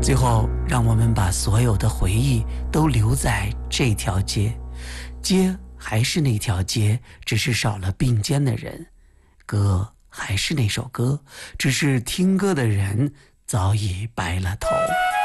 最后，让我们把所有的回忆都留在这条街，街还是那条街，只是少了并肩的人；歌还是那首歌，只是听歌的人早已白了头。